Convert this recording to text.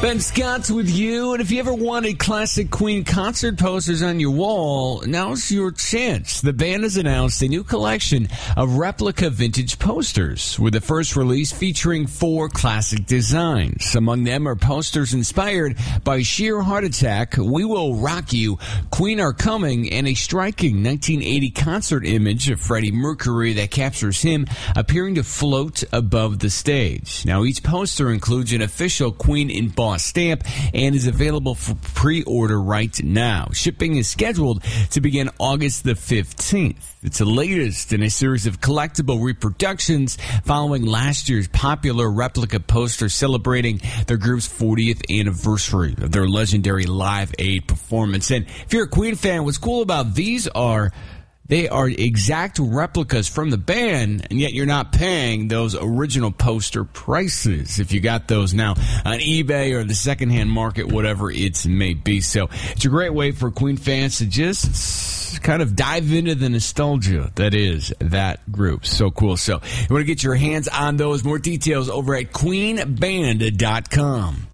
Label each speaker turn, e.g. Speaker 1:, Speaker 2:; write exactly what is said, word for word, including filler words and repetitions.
Speaker 1: Ben Scott's with you, and if you ever wanted classic Queen concert posters on your wall, now's your chance. The band has announced a new collection of replica vintage posters, with the first release featuring four classic designs. Among them are posters inspired by Sheer Heart Attack, We Will Rock You, Queen Are Coming, and a striking nineteen eighty concert image of Freddie Mercury that captures him appearing to float above the stage. Now, each poster includes an official Queen embossed stamp and is available for pre-order right now. Shipping is scheduled to begin August the fifteenth. It's the latest in a series of collectible reproductions following last year's popular replica poster celebrating their group's fortieth anniversary of their legendary Live Aid performance. And if you're a Queen fan, what's cool about these are they are exact replicas from the band, and yet you're not paying those original poster prices if you got those now on eBay or the secondhand market, whatever it may be. So it's a great way for Queen fans to just kind of dive into the nostalgia that is that group. So cool. So you want to get your hands on those. More details over at queen band dot com.